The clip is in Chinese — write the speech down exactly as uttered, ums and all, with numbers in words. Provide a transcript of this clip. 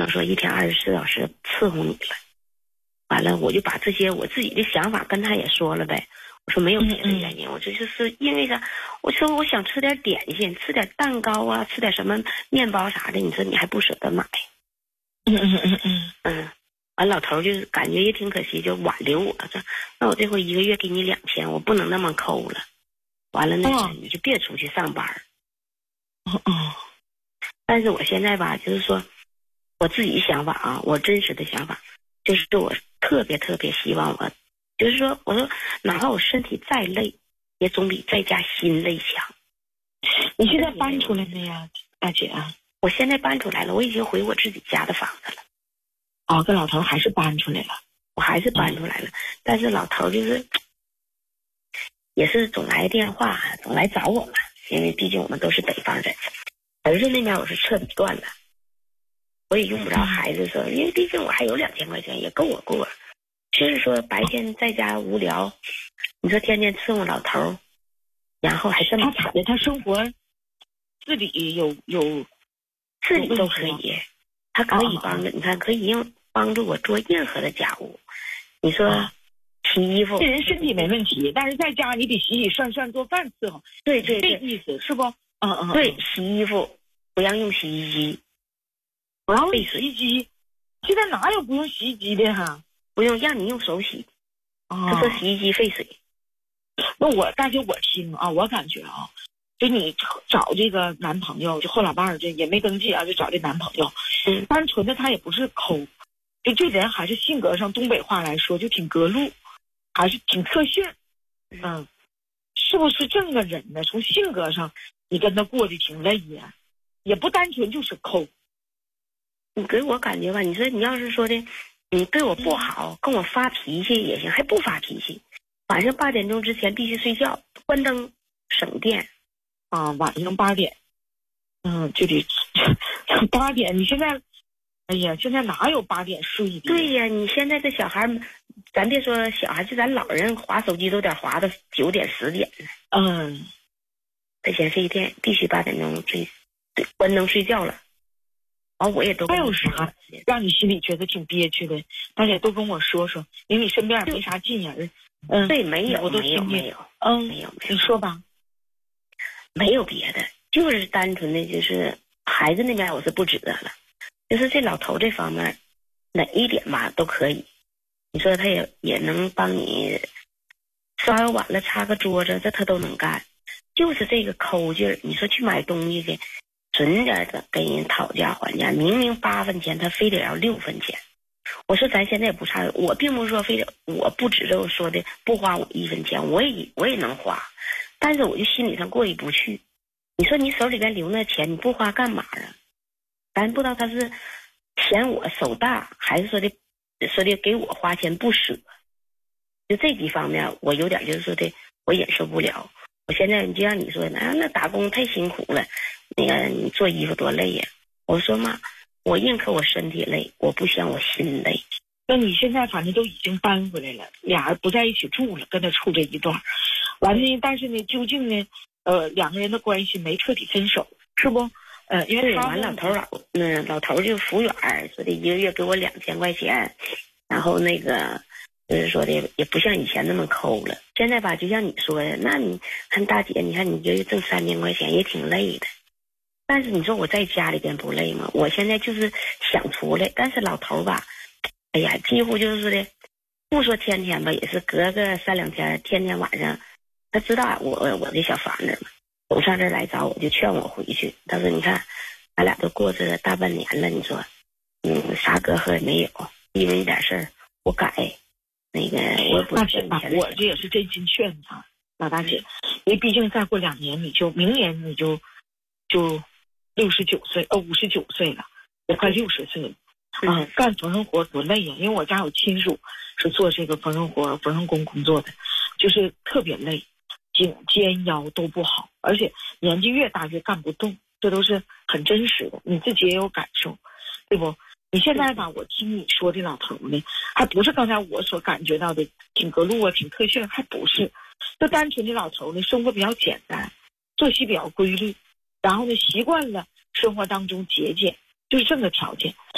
能说一天二十四小时伺候你了。完了，我就把这些我自己的想法跟他也说了呗。我说没有别的原因，嗯嗯我这就是因为啥？我说我想吃点点心，吃点蛋糕啊，吃点什么面包啥的，你说你还不舍得买？ 嗯嗯嗯嗯嗯。完，老头就感觉也挺可惜，就挽留我说，那我这回一个月给你两千，我不能那么抠了。完了，那是你就别出去上班。 哦哦。 但是我现在吧，就是说我自己想法啊，我真实的想法，就是我特别特别希望我。就是说，我说哪怕我身体再累，也总比在家心累强。 你现在搬出来没呀，大姐啊？ 我现在搬出来了，我已经回我自己家的房子了。 哦，跟老头还是搬出来了？ 我还是搬出来了，嗯、但是老头就是也是总来电话，总来找我们，因为毕竟我们都是北方人。儿子那边我是彻底断了，我也用不着孩子说，因为毕竟我还有两千块钱，也够我过。就是说白天在家无聊，你说天天伺候老头，然后还这么他咋的？他生活自理有有自理都可以，他可以帮着、哦、你看可以用帮助我做任何的家务。你说、哦、洗衣服， 这人身体没问题，但是在家你得洗洗涮涮做饭伺候。 对对对， 这意思是不？嗯嗯， 对，洗衣服不让用洗衣机， 不让用洗衣机。现在哪有不用洗衣机的哈？ 不用，让你用手洗。他说洗衣机费水。 那我大姐我听啊，我感觉啊，就你找这个男朋友，就后老伴儿这也没登记啊，就找这男朋友， 嗯， 单纯的他也不是抠，就这人还是性格上东北话来说就挺隔路，还是挺特性，嗯，是不是这么个人呢？从性格上你跟他过得挺累呀，也不单纯就是抠。 你给我感觉吧，你说你要是说的。你对我不好，跟我发脾气也行，还不发脾气。晚上八点钟之前必须睡觉，关灯，省电。 啊，晚上八点，嗯，就得八点。你现在，哎呀，现在哪有八点睡的？ 对呀，你现在这小孩，咱别说小孩，就咱老人滑手机都得滑到九点十点呢。 嗯， 这前是一天必须八点钟睡，对，关灯睡觉了。完我也都还有啥让你心里觉得挺憋屈的？大家都跟我说说，因为你身边也没啥近人。嗯， 对，没有， 我都没有，没有， 嗯， 没有， 你说吧。 没有别的，就是单纯的就是孩子那边我是不知道了，就是这老头这方面哪一点吧都可以。你说他也也能帮你刷个碗了，擦个桌子，这他都能干。就是这个抠劲儿，你说去买东西去。准点的跟人讨价还价，明明八分钱，他非得要六分钱。我说咱现在也不差，我并不是说非得，我不指着说的不花我一分钱，我也我也能花，但是我就心理上过意不去。你说你手里边留那钱，你不花干嘛啊？咱不知道他是嫌我手大，还是说的说的给我花钱不舍。就这几方面，我有点就是说的我忍受不了。我现在你就像你说的，啊，那打工太辛苦了。那个你做衣服多累呀！我说妈，我认可我身体累，我不想我心累。 那你现在反正都已经搬回来了，俩人不在一起住了，跟他处这一段，完了，但是呢，究竟呢，呃，两个人的关系没彻底分手，是不？呃，因为他完老头老嗯老头就服务员说的一个月给我两千块钱，然后那个就是说的也不像以前那么抠了。现在吧，就像你说的，那你看大姐，你看你一个月挣三千块钱也挺累的。但是你说我在家里边不累吗？我现在就是想出来，但是老头吧，哎呀，几乎就是的，不说天天吧，也是隔个三两天，天天晚上，他知道我我的小房子嘛，总上这儿来找我，就劝我回去。他说：“你看，咱俩都过这大半年了，你说，嗯，啥隔阂也没有，因为一点事儿我改，那个我也不大姐吧，我这也是真心劝他，老大姐，因为毕竟再过两年你就明年你就就。”六十九岁，呃，五十九岁了，也快六十岁了，啊、呃，干缝纫活多累呀！因为我家有亲属是做这个缝纫活、缝纫工工作的，就是特别累，颈肩腰都不好，而且年纪越大越干不动，这都是很真实的，你自己也有感受，对不？你现在吧，我听你说的老头呢，还不是刚才我所感觉到的挺隔路啊，挺特性，还不是，就单纯的老头呢，生活比较简单，作息比较规律。然后呢，习惯了生活当中节俭，就是这么个条件。